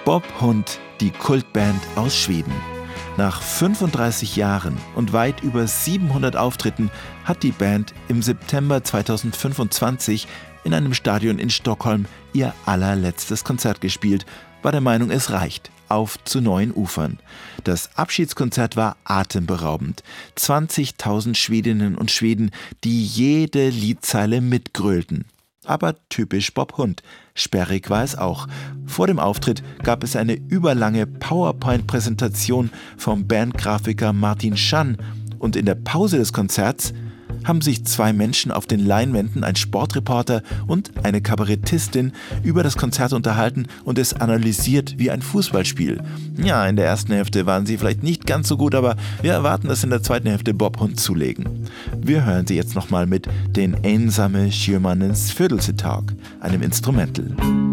Bob Hund, die Kultband aus Schweden. Nach 35 Jahren und weit über 700 Auftritten hat die Band im September 2025 in einem Stadion in Stockholm ihr allerletztes Konzert gespielt, war der Meinung, es reicht. Auf zu neuen Ufern. Das Abschiedskonzert war atemberaubend. 20.000 Schwedinnen und Schweden, die jede Liedzeile mitgrölten. Aber typisch Bob Hund. Sperrig war es auch. Vor dem Auftritt gab es eine überlange PowerPoint-Präsentation vom Bandgrafiker Martin Schann und in der Pause des Konzerts haben sich zwei Menschen auf den Leinwänden, ein Sportreporter und eine Kabarettistin, über das Konzert unterhalten und es analysiert wie ein Fußballspiel. Ja, in der ersten Hälfte waren sie vielleicht nicht ganz so gut, aber wir erwarten, dass in der zweiten Hälfte Bob Hund zulegen. Wir hören sie jetzt nochmal mit den Einsame Sjömannens Födelsedag, einem Instrumental.